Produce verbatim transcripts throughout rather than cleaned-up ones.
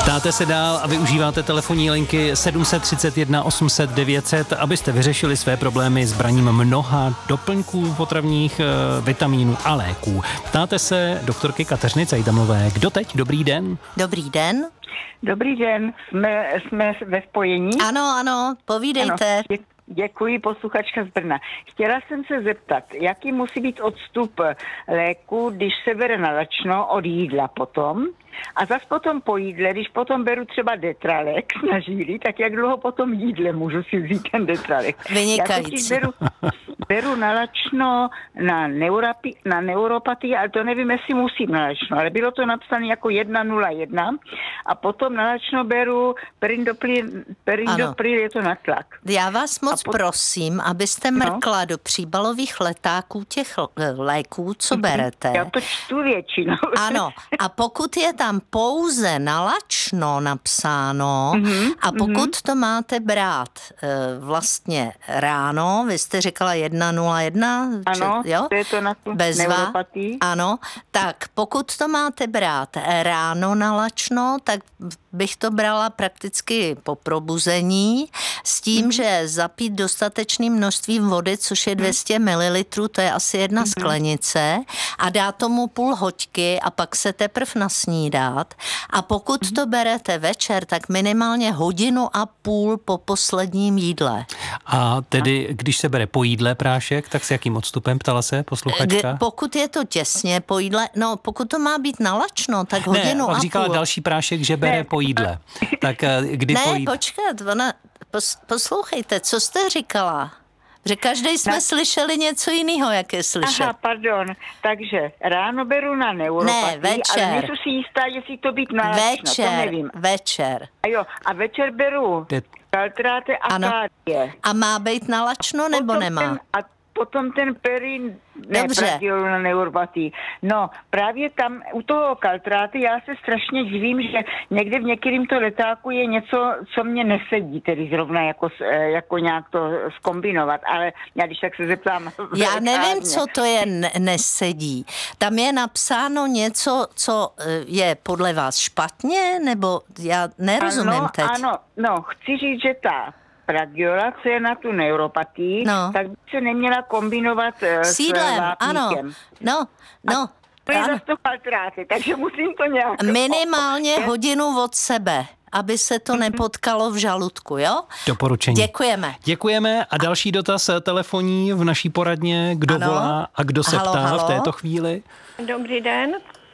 Ptáte se dál a využíváte telefonní linky sedm set třicet jedna osm set devět set, abyste vyřešili své problémy s braním mnoha doplňků potravních, vitamínů a léků. Ptáte se doktorky Kateřiny Cajdamové. Kdo teď? Dobrý den. Dobrý den. Dobrý den, jsme, jsme ve spojení. Ano, ano, povídejte. Ano, dě, děkuji, posluchačka z Brna. Chtěla jsem se zeptat, jaký musí být odstup léku, když se bere nalačno od jídla potom, a zas potom po jídle, když potom beru třeba Detralex na žíly, tak jak dlouho potom jídle můžu si vzít ten Detralex? Vynikající. Já beru, beru nalačno na, neurapi, na neuropatii, ale to nevím, jestli musím nalačno, ale bylo to napsané jako jedna nula jedna a potom nalačno beru perindopril, perindopril je to na tlak. Já vás moc pot... prosím, abyste mrkla no? do příbalových letáků těch léků, co berete. Já to čtu většinou. Ano, a pokud je tam pouze nalačno napsáno mm-hmm, a pokud mm-hmm. to máte brát e, vlastně ráno, vy jste říkala jedna nula jedna, ano, či, jo? To je to na tu neuropatii. Ano, tak pokud to máte brát ráno nalačno, tak bych to brala prakticky po probuzení s tím, mm-hmm. že zapít dostatečným množstvím vody, což je dvě stě mililitrů, to je asi jedna mm-hmm. sklenice a dá tomu půl hoďky a pak se teprve nasnídat. A pokud mm-hmm. to berete večer, tak minimálně hodinu a půl po posledním jídle. A tedy, když se bere po jídle prášek, tak s jakým odstupem, ptala se posluchačka? G- pokud je to těsně po jídle, no pokud to má být nalačno, tak hodinu ne, a říkala půl. Další prášek, že bere ne. po jídle. Tak kdy ne, po jídle? počkat, ona, pos, poslouchejte, co jste říkala? Že každý jsme na... slyšeli něco jiného, jak je slyšet. Aha, pardon. Takže ráno beru na neuropatii, ne, večer. Ale nejsem si jistá, jestli to být nalačno, večer, to nevím. Večer. A jo, a večer beru De... kaltráty a kádie. A má být nalačno, nebo potom nemá? Ten, a potom ten perin, ne, Dobře. na neuropatii. No, právě tam u toho kaltráty já se strašně divím, že někde v některým to letáku je něco, co mě nesedí, tedy zrovna jako, jako nějak to zkombinovat, ale já když tak se zeptám. Já nevím, co to je n- nesedí. Tam je napsáno něco, co je podle vás špatně, nebo já nerozumím ano, teď. Ano, no, chci říct, že ta Pradiola, co je na tu neuropatii, no. tak by se neměla kombinovat s sídlem, ano. No, no. To je zase to kaltráty, takže musím to nějak... Minimálně hodinu od sebe, aby se to nepotkalo v žaludku, jo? Doporučení. Děkujeme. Děkujeme a další dotaz telefonní v naší poradně. Kdo ano. volá a kdo se halo, ptá halo. v této chvíli? Dobrý den.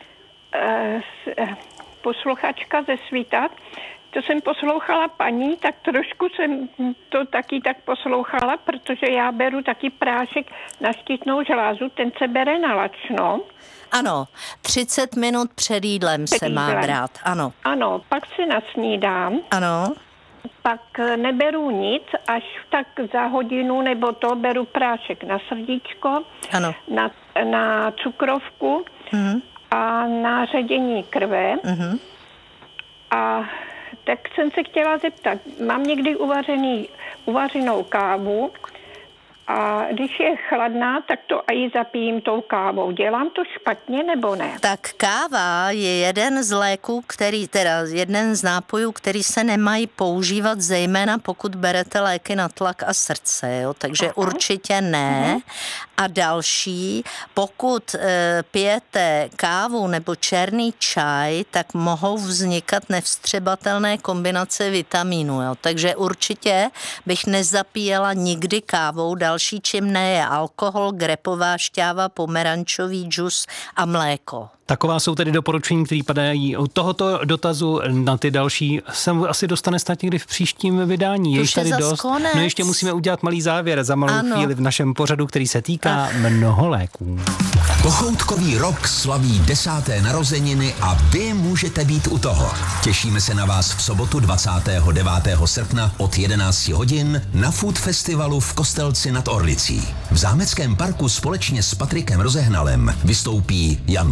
Posluchačka ze Svitac. To jsem poslouchala paní, tak trošku jsem to taky tak poslouchala, protože já beru taky prášek na štítnou žlázu, ten se bere nalačno. Ano, třicet minut před jídlem před se jídlem. má brát, ano. Ano, pak si nasnídám. Ano. Pak neberu nic, až tak za hodinu nebo to beru prášek na srdíčko, ano. Na, na cukrovku uh-huh. a na ředění krve. Uh-huh. A tak jsem se chtěla zeptat, mám někdy uvařený, uvařenou kávu a když je chladná, tak to i zapijím tou kávou. Dělám to špatně nebo ne? Tak káva je jeden z léků, který, teda jeden z nápojů, který se nemají používat, zejména pokud berete léky na tlak a srdce, jo? Takže Aha. určitě ne. Aha. A další, pokud e, pijete kávu nebo černý čaj, tak mohou vznikat nevstřebatelné kombinace vitamínů, jo? Takže určitě bych nezapíjela nikdy kávou. Další čím ne je alkohol, grepová šťáva, pomerančový džus a mléko. Taková jsou tedy doporučení, které padají u tohoto dotazu. Na ty další se asi dostane snad někdy v příštím vydání. Je tady dost. Konec. No ještě musíme udělat malý závěr za malou ano. chvíli v našem pořadu, který se týká Ach. mnoho léků. Kochoutkový rok slaví desáté narozeniny a vy můžete být u toho. Těšíme se na vás v sobotu dvacátého devátého srpna od jedenácti hodin na Food Festivalu v Kostelci nad Orlicí. V zámeckém parku společně s Patrikem Rozehnalem vystoupí Jan Punčocha,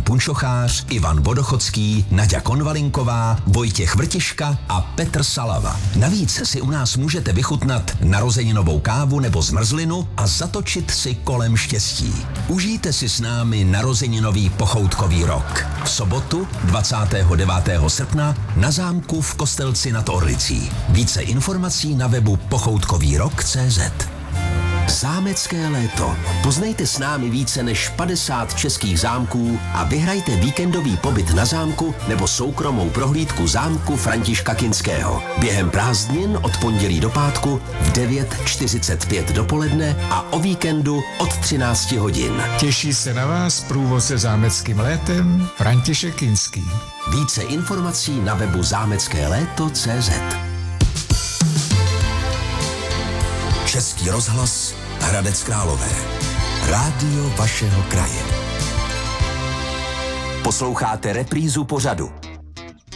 Machář, Ivan Vodochodský, Naďa Konvalinková, Vojtěch Vrtiška a Petr Salava. Navíc si u nás můžete vychutnat narozeninovou kávu nebo zmrzlinu a zatočit si kolem štěstí. Užijte si s námi narozeninový pochoutkový rok. V sobotu dvacátého devátého srpna na zámku v Kostelci nad Orlicí. Více informací na webu pochoutkový rok tečka cé zet. Zámecké léto. Poznejte s námi více než padesát českých zámků a vyhrajte víkendový pobyt na zámku nebo soukromou prohlídku zámku Františka Kinského. Během prázdnin od pondělí do pátku v devět čtyřicet pět dopoledne a o víkendu od třináct hodin. Těší se na vás průvodce zámeckým létem František Kinský. Více informací na webu zámecké léto tečka cé zet. Český rozhlas Hradec Králové. Rádio vašeho kraje. Posloucháte reprízu pořadu